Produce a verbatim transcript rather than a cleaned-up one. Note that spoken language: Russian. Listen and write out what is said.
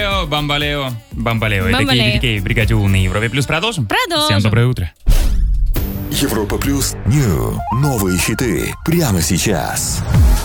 Бамбалео, бамбалео, бамбалео. Это Бамбалео. Кейти Кей в бригаде У на Европе Плюс. Продолжим? Продолжим. Всем доброе утро. Европа Плюс Нью. Новые хиты прямо сейчас.